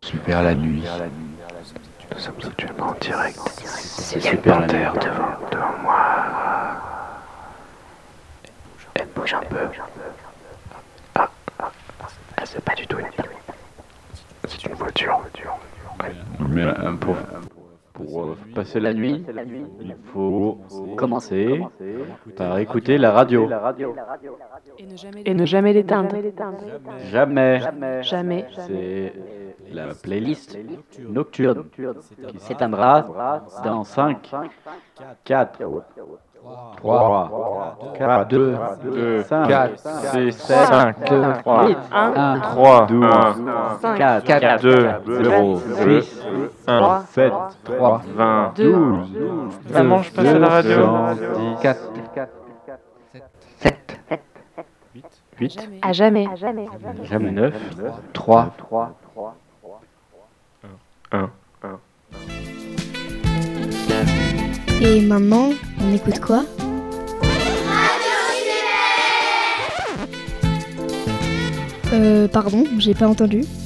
Super la nuit. Nous sommes actuellement en direct. C'est super la terre devant moi. Elle bouge un peu. Ah, c'est pas du tout une. C'est une voiture. Ouais. Mais pour passer la nuit, il faut commencer par écouter la radio. Et ne jamais l'éteindre. Jamais. Jamais. C'est la playlist nocturne qui s'éteindra dans 5, 4, 3, 4, 2, 5, 6, 7, 8, 3, 12, 4, 2, 0, 6, 1, 7, 3, 20, 12, Vraiment, je passe à la radio. 4, 7, 8, À jamais. jamais 9, 3, 1. Et maintenant, on écoute quoi? Pardon, j'ai pas entendu.